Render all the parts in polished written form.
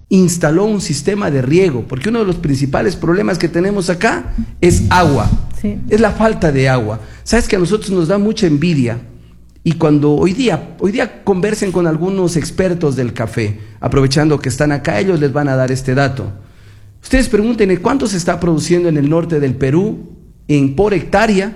instaló un sistema de riego, porque uno de los principales problemas que tenemos acá es agua, sí, es la falta de agua. Sabes que a nosotros nos da mucha envidia, y cuando hoy día conversen con algunos expertos del café, aprovechando que están acá, ellos les van a dar este dato. Ustedes pregúntenle cuánto se está produciendo en el norte del Perú por hectárea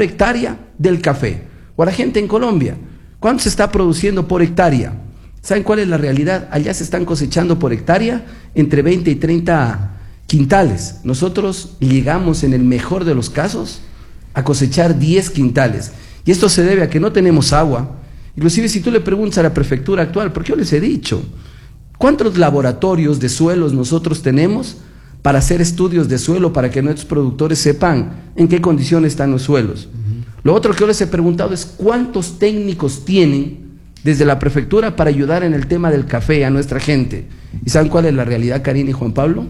del café, o a la gente en Colombia, ¿cuánto se está produciendo por hectárea? ¿Saben cuál es la realidad? Allá se están cosechando por hectárea entre 20 y 30 quintales. Nosotros llegamos, en el mejor de los casos, a cosechar 10 quintales. Y esto se debe a que no tenemos agua. Inclusive si tú le preguntas a la prefectura actual, porque yo les he dicho, ¿cuántos laboratorios de suelos nosotros tenemos para hacer estudios de suelo para que nuestros productores sepan en qué condiciones están los suelos? Lo otro que yo les he preguntado es ¿cuántos técnicos tienen desde la prefectura para ayudar en el tema del café a nuestra gente? ¿Y saben cuál es la realidad, Karina y Juan Pablo?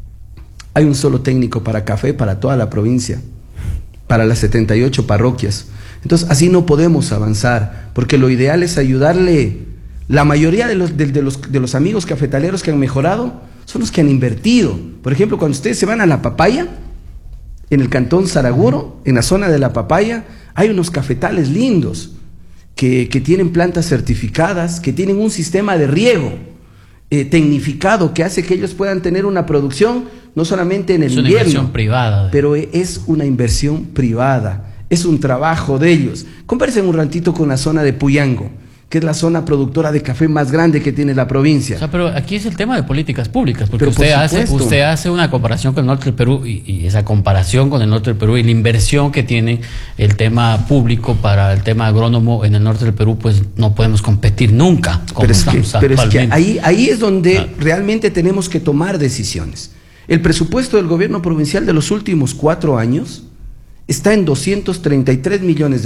Hay un solo técnico para café para toda la provincia, para las 78 parroquias. Entonces así no podemos avanzar, porque lo ideal es ayudarle. La mayoría de los amigos cafetaleros que han mejorado son los que han invertido. Por ejemplo, cuando ustedes se van a La Papaya, en el cantón Saraguro, en la zona de La Papaya, hay unos cafetales lindos que tienen plantas certificadas, que tienen un sistema de riego tecnificado que hace que ellos puedan tener una producción no solamente en el invierno. Es una inversión privada. Pero es una inversión privada, es un trabajo de ellos. Conversen un ratito con la zona de Puyango, que es la zona productora de café más grande que tiene la provincia. O sea, pero aquí es el tema de políticas públicas, porque usted hace una comparación con el norte del Perú, y esa comparación con el norte del Perú y la inversión que tiene el tema público para el tema agrónomo en el norte del Perú, pues no podemos competir nunca. Pero es que ahí es donde realmente tenemos que tomar decisiones. El presupuesto del gobierno provincial de los últimos 4 años está en $233 millones.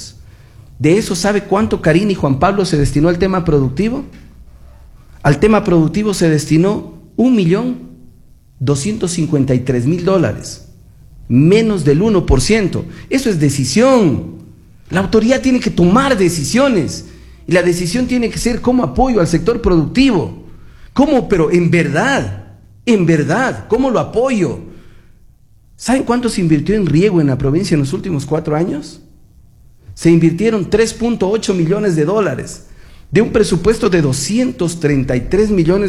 De eso, ¿sabe cuánto, Karina y Juan Pablo, se destinó al tema productivo? Al tema productivo se destinó $1.253.000, menos del 1%. Eso es decisión. La autoridad tiene que tomar decisiones, y la decisión tiene que ser como apoyo al sector productivo. ¿Cómo? Pero en verdad, ¿cómo lo apoyo? ¿Saben cuánto se invirtió en riego en la provincia en los últimos 4 años? Se invirtieron $3.8 millones, de un presupuesto de $233 millones.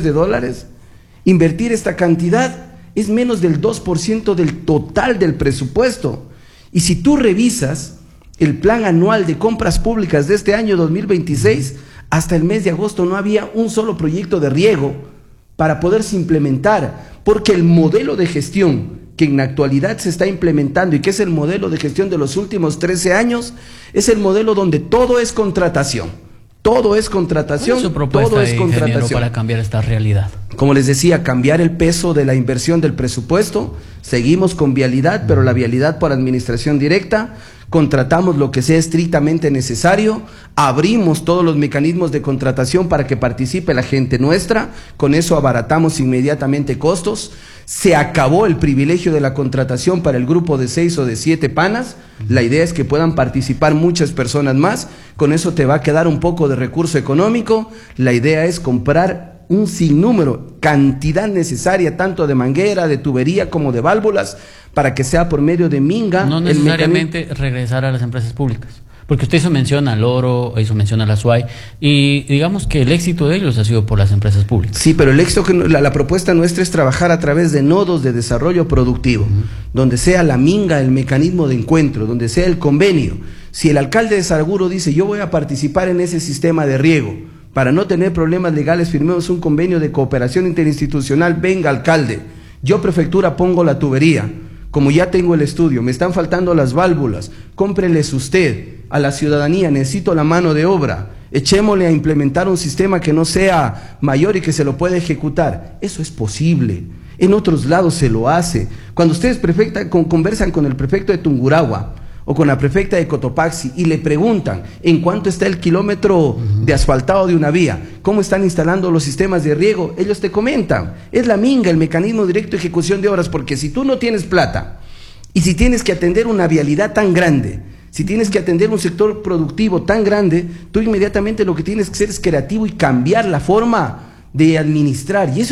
Invertir esta cantidad es menos del 2% del total del presupuesto. Y si tú revisas el plan anual de compras públicas de este año 2026, hasta el mes de agosto no había un solo proyecto de riego para poderse implementar, porque el modelo de gestión que en la actualidad se está implementando, y que es el modelo de gestión de los últimos 13 años, es el modelo donde todo es contratación. Todo es contratación, todo es contratación. Para cambiar esta realidad. Como les decía, cambiar el peso de la inversión del presupuesto. Seguimos con vialidad, pero la vialidad por administración directa. Contratamos lo que sea estrictamente necesario, abrimos todos los mecanismos de contratación para que participe la gente nuestra, con eso abaratamos inmediatamente costos. Se acabó el privilegio de la contratación para el grupo de 6 o de 7 panas. La idea es que puedan participar muchas personas más, con eso te va a quedar un poco de recurso económico. La idea es comprar un sinnúmero, cantidad necesaria, tanto de manguera, de tubería como de válvulas, para que sea por medio de minga. No necesariamente regresar a las empresas públicas, porque usted hizo mención al oro, hizo mención a la SUAY, y digamos que el éxito de ellos ha sido por las empresas públicas. Sí, pero el éxito, la propuesta nuestra es trabajar a través de nodos de desarrollo productivo, donde sea la minga el mecanismo de encuentro, donde sea el convenio. Si el alcalde de Saraguro dice, yo voy a participar en ese sistema de riego, para no tener problemas legales, firmemos un convenio de cooperación interinstitucional. Venga, alcalde, yo prefectura pongo la tubería, como ya tengo el estudio, me están faltando las válvulas, cómpreles usted a la ciudadanía, necesito la mano de obra, echémosle a implementar un sistema que no sea mayor y que se lo pueda ejecutar. Eso es posible, en otros lados se lo hace. Cuando ustedes conversan con el prefecto de Tungurahua o con la prefecta de Cotopaxi y le preguntan en cuánto está el kilómetro de asfaltado de una vía, cómo están instalando los sistemas de riego, ellos te comentan, es la minga, el mecanismo directo de ejecución de obras, porque si tú no tienes plata, y si tienes que atender una vialidad tan grande, si tienes que atender un sector productivo tan grande, tú inmediatamente lo que tienes que ser es creativo y cambiar la forma de administrar, y eso